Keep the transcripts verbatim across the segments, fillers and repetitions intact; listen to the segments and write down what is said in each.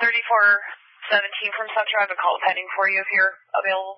thirty-four seventeen from Central. I have a call pending for you if you're available.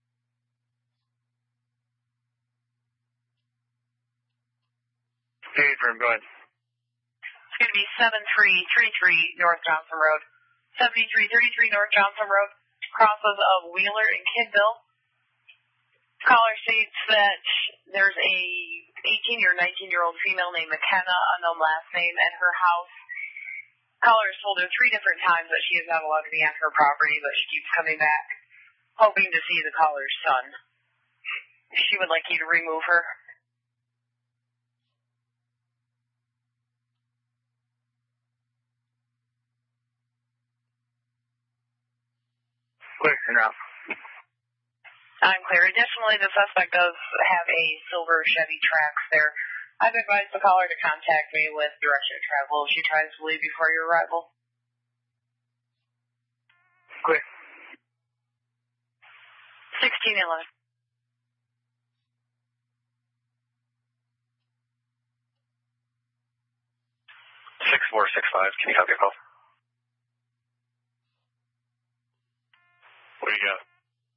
Hey, Firm, go ahead. It's going to be seven three three three North Johnson Road. seventy-three thirty-three North Johnson Road, crosses of Wheeler and Kidville. Caller states that there's a eighteen or nineteen-year-old female named McKenna, unknown last name, at her house. Caller has told her three different times that she is not allowed to be on her property, but she keeps coming back, hoping to see the caller's son. She would like you to remove her. Clear, you're off. I'm clear. Additionally, the suspect does have a silver Chevy Trax there. I've advised the caller to contact me with direction of travel if she tries to leave before your arrival. Clear. sixteen eleven. six four six five, can you copy a call? What do you got?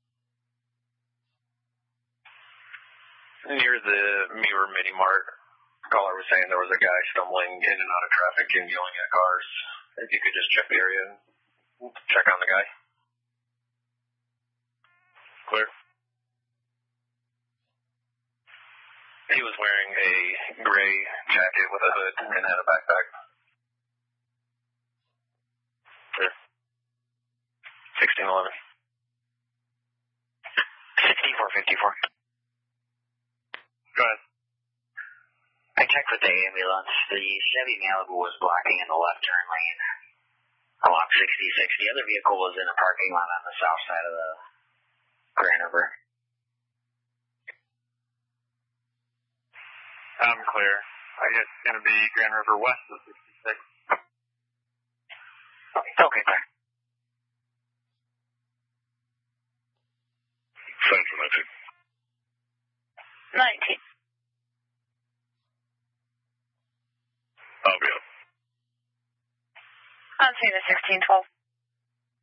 Near the Mirror Mini Mart, caller was saying there was a guy stumbling in and out of traffic and yelling at cars. If you could just check the area and check on the guy. Clear. He was wearing a gray jacket with a hood and had a backpack. Clear. sixteen eleven. sixty-four fifty-four. Go ahead. I checked with the ambulance. The Chevy Malibu was blocking in the left turn lane along sixty-six. The other vehicle was in a parking lot on the south side of the Grand River. I'm clear. I guess it's going to be Grand River west of sixty-six. Okay, clear. Central nineteen. nineteen. I'll be up. I'm seeing a sixteen twelve.